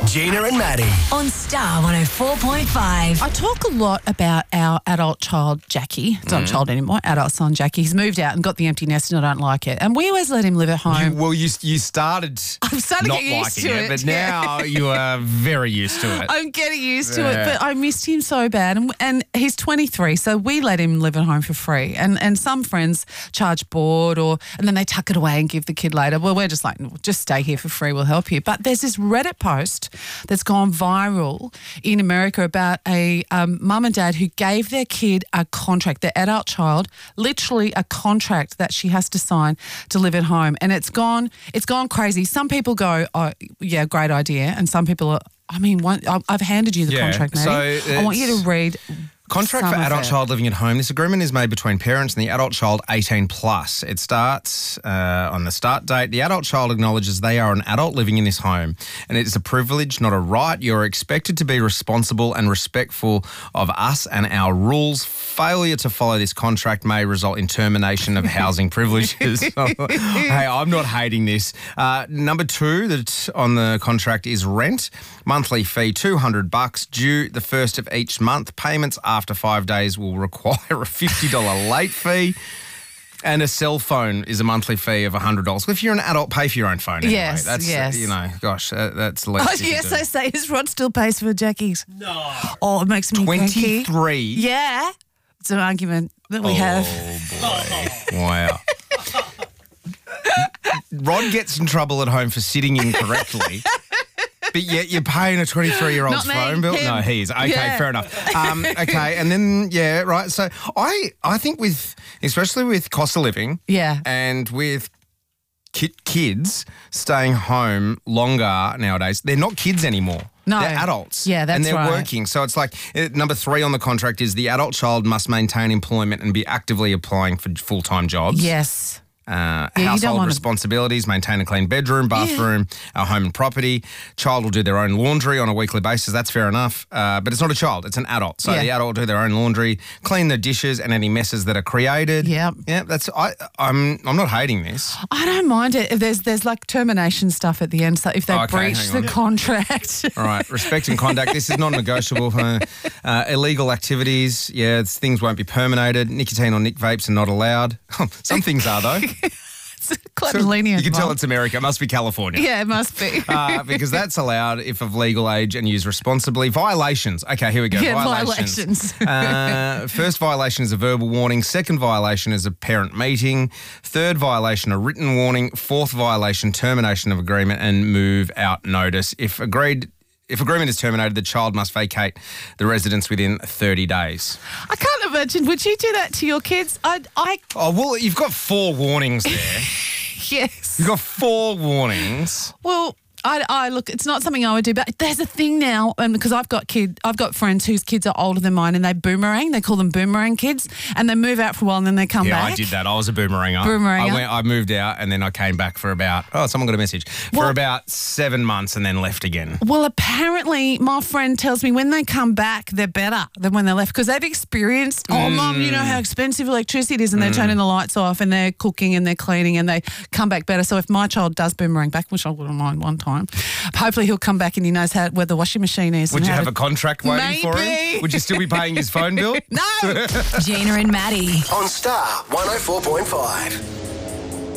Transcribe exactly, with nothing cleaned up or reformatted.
Gina and Maddie. On Star one oh four point five. I talk a lot about our adult child, Jackie. It's not a child anymore, adult son, Jackie. He's moved out and got the empty nest and I don't like it. And we always let him live at home. You, well, you you started I'm starting not to get used liking to it, it, but yeah. now you are very used to it. I'm getting used to Yeah. it, but I missed him so bad. And, and he's twenty-three, so we let him live at home for free. And and some friends charge board or and then they tuck it away and give the kid later. Well, we're just like, no, just stay here for free, we'll help you. But there's this Reddit post that's gone viral in America about a um, mum and dad who gave their kid a contract, their adult child, literally a contract that she has to sign to live at home. And it's gone, it's gone crazy. Some people go, oh, yeah, great idea. And some people are, I mean, one, I've handed you the Yeah, contract, Maddie. so I want you it's- to read Contract some for of adult it. child living at home. This agreement is made between parents and the adult child eighteen plus. It starts uh, on the start date. The adult child acknowledges they are an adult living in this home and it is a privilege, not a right. You're expected to be responsible and respectful of us and our rules. Failure to follow this contract may result in termination of housing privileges. Hey, I'm not hating this. Uh, number two that on the contract is rent. Monthly fee, two hundred bucks, due the first of each month. Payments after five days will require a fifty dollars late fee. And a cell phone is a monthly fee of one hundred dollars. Well, if you're an adult, pay for your own phone anyway. Yes, that's, yes. You know, gosh, that, that's the least Oh, you can yes, do. I say his Rod still pays for Jackie's. No. Oh, it makes me cranky. twenty-three. Yeah. It's an argument that we have. Oh, boy. Wow. Rod gets in trouble at home for sitting incorrectly. But yet you're paying a twenty-three-year-old's Not me, phone bill? him. No, he's. Okay, Yeah. fair enough. Um, okay, and then, yeah, right. So I I think with, especially with cost of living Yeah. and with ki- kids staying home longer nowadays, they're not kids anymore. No. They're adults. Yeah, that's And they're right. working. So it's like uh, number three on the contract is the adult child must maintain employment and be actively applying for full-time jobs. Yes. Uh, you don't household wanna- responsibilities, maintain a clean bedroom, bathroom, our home and property. Child will do their own laundry on a weekly basis. That's fair enough. Uh, but it's not a child. It's an adult. So Yeah. the adult will do their own laundry, clean the dishes and any messes that are created. Yep. Yeah, that's, I, I'm, I'm not hating this. I don't mind it. If There's there's like termination stuff at the end. So if they Oh, okay, breach hang the on. contract. All right, respect and conduct. This is non-negotiable. Uh, uh, illegal activities, yeah, it's- things won't be permitted. Nicotine or nic vapes are not allowed. Some things are, though. It's quite lenient. You can tell Mum. it's America. It must be California. Yeah, it must be. Uh, because that's allowed if of legal age and used responsibly. Violations. Okay, here we go. Yeah, violations. violations. uh, first violation is a verbal warning. Second violation is a parent meeting. Third violation, a written warning. Fourth violation, termination of agreement and move out notice. If agreed... If agreement is terminated, the child must vacate the residence within thirty days. I can't imagine. Would you do that to your kids? I, I, Oh, well, you've got four warnings there. yes. You've got four warnings. Well, I, I look. It's not something I would do, but there's a thing now, um, because I've got kid, I've got friends whose kids are older than mine, and they boomerang. They call them boomerang kids, and they move out for a while, and then they come Yeah, back. I did that. I was a boomeranger. Boomeranger. I went. I moved out, and then I came back for about. Oh, someone got a message for Well- about seven months, and then left again. Well, apparently, my friend tells me when they come back, they're better than when they left because they've experienced, oh, Mum, you know how expensive electricity is, and they're turning the lights off and they're cooking and they're cleaning and they come back better. So if my child does boomerang back, which I wouldn't mind one time, hopefully he'll come back and he knows how where the washing machine is. Would and you how have to- a contract waiting for him? Maybe. Would you still be paying his phone bill? No. Gina and Maddie. On Star one oh four point five.